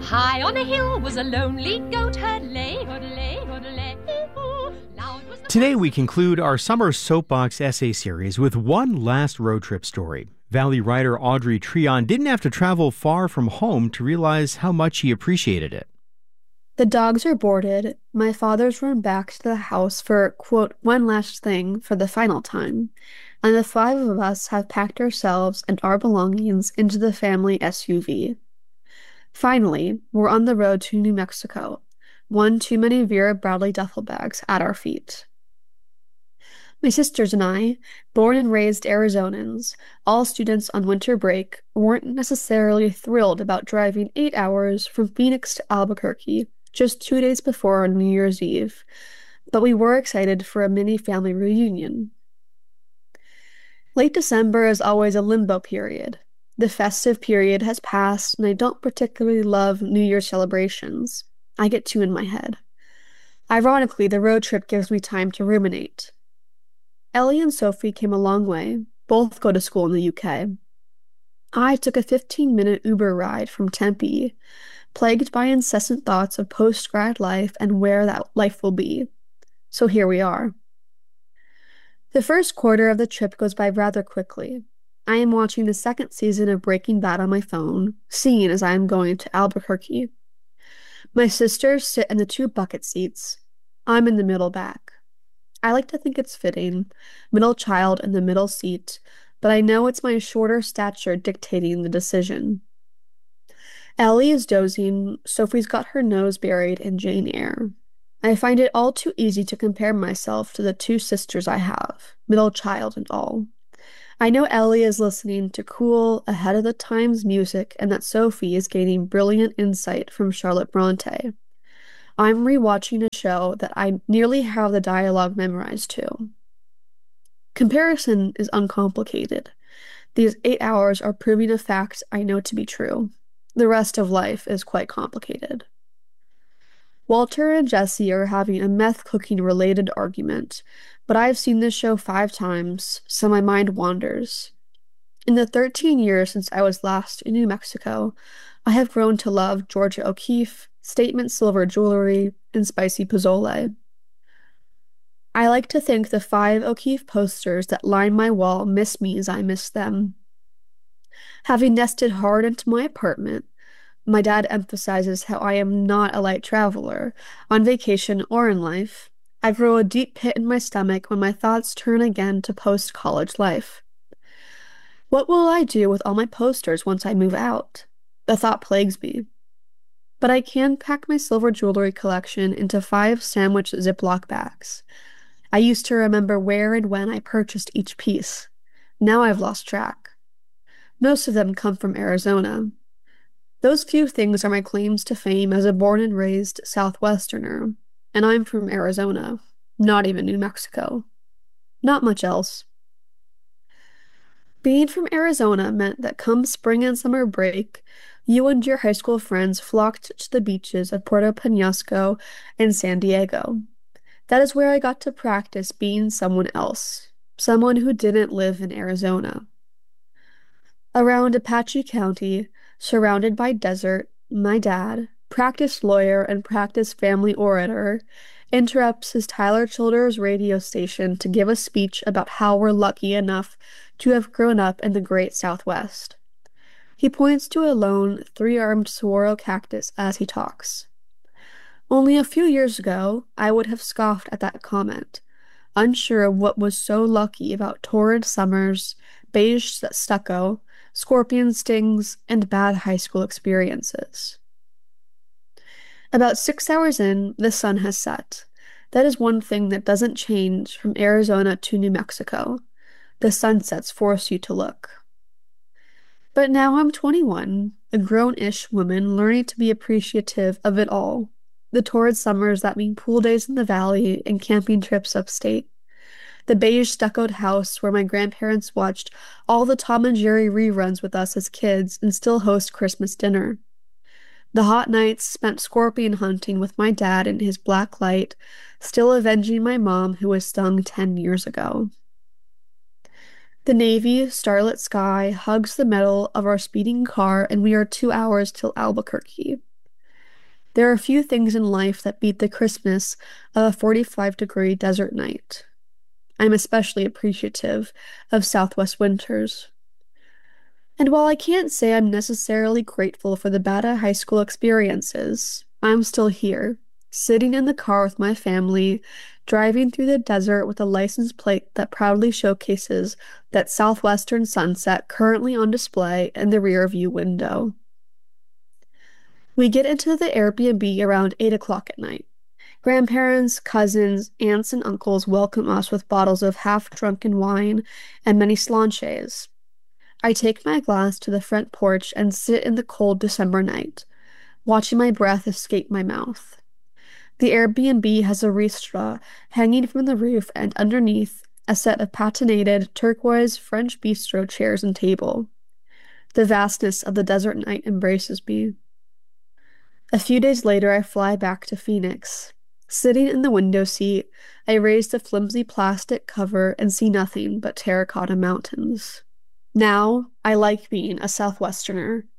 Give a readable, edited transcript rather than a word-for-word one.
High on a hill was a lonely goat herd, lay, lay, lay. Today we conclude our summer soapbox essay series with one last road trip story. Valley writer Audrey Treon didn't have to travel far from home to realize how much he appreciated it. The dogs are boarded. My father's run back to the house for, quote, one last thing for the final time, and the 5 of us have packed ourselves and our belongings into the family SUV. Finally, we're on the road to New Mexico, one too many Vera Bradley duffel bags at our feet. My sisters and I, born and raised Arizonans, all students on winter break, weren't necessarily thrilled about driving 8 hours from Phoenix to Albuquerque just 2 days before New Year's Eve, but we were excited for a mini family reunion. Late December is always a limbo period. The festive period has passed, and I don't particularly love New Year's celebrations. I get too in my head. Ironically, the road trip gives me time to ruminate. Ellie and Sophie came a long way. Both go to school in the UK. I took a 15-minute Uber ride from Tempe, plagued by incessant thoughts of post-grad life and where that life will be. So here we are. The first quarter of the trip goes by rather quickly. I am watching the second season of Breaking Bad on my phone, seeing as I am going to Albuquerque. My sisters sit in the 2 bucket seats. I'm in the middle back. I like to think it's fitting, middle child in the middle seat, but I know it's my shorter stature dictating the decision. Ellie is dozing, Sophie's got her nose buried in Jane Eyre. I find it all too easy to compare myself to the 2 sisters I have, middle child and all. I know Ellie is listening to cool, ahead-of-the-times music and that Sophie is gaining brilliant insight from Charlotte Bronte. I'm rewatching a show that I nearly have the dialogue memorized too. Comparison is uncomplicated. These 8 hours are proving a fact I know to be true. The rest of life is quite complicated. Walter and Jesse are having a meth cooking related argument, but I've seen this show 5 times, so my mind wanders. In the 13 years since I was last in New Mexico, I have grown to love Georgia O'Keeffe, Statement silver jewelry, and spicy pozole. I like to think the 5 O'Keeffe posters that line my wall miss me as I miss them. Having nested hard into my apartment, my dad emphasizes how I am not a light traveler, on vacation or in life. I grow a deep pit in my stomach when my thoughts turn again to post-college life. What will I do with all my posters once I move out? The thought plagues me. But I can pack my silver jewelry collection into 5 sandwich Ziploc bags. I used to remember where and when I purchased each piece. Now I've lost track. Most of them come from Arizona. Those few things are my claims to fame as a born and raised Southwesterner, and I'm from Arizona, not even New Mexico. Not much else. Being from Arizona meant that come spring and summer break, you and your high school friends flocked to the beaches of Puerto Penasco and San Diego. That is where I got to practice being someone else, someone who didn't live in Arizona. Around Apache County, surrounded by desert, my dad, practiced lawyer and practiced family orator, interrupts his Tyler Childers radio station to give a speech about how we're lucky enough to have grown up in the great Southwest. He points to a lone, 3-armed saguaro cactus as he talks. Only a few years ago, I would have scoffed at that comment, unsure of what was so lucky about torrid summers, beige stucco, scorpion stings, and bad high school experiences. About 6 hours in, the sun has set. That is one thing that doesn't change from Arizona to New Mexico. The sunsets force you to look. But now I'm 21, a grown-ish woman learning to be appreciative of it all. The torrid summers that mean pool days in the valley and camping trips upstate. The beige stuccoed house where my grandparents watched all the Tom and Jerry reruns with us as kids and still host Christmas dinner. The hot nights spent scorpion hunting with my dad in his black light, still avenging my mom who was stung 10 years ago. The navy, starlit sky hugs the metal of our speeding car, and we are 2 hours till Albuquerque. There are few things in life that beat the crispness of a 45-degree desert night. I'm especially appreciative of Southwest winters. And while I can't say I'm necessarily grateful for the Bata high school experiences, I'm still here, sitting in the car with my family, driving through the desert with a license plate that proudly showcases that southwestern sunset currently on display in the rearview window. We get into the Airbnb around 8 o'clock at night. Grandparents, cousins, aunts, and uncles welcome us with bottles of half-drunken wine and many slanches. I take my glass to the front porch and sit in the cold December night, watching my breath escape my mouth. The Airbnb has a ristra hanging from the roof, and underneath, a set of patinated turquoise French bistro chairs and table. The vastness of the desert night embraces me. A few days later, I fly back to Phoenix. Sitting in the window seat, I raise the flimsy plastic cover and see nothing but terracotta mountains. Now, I like being a Southwesterner.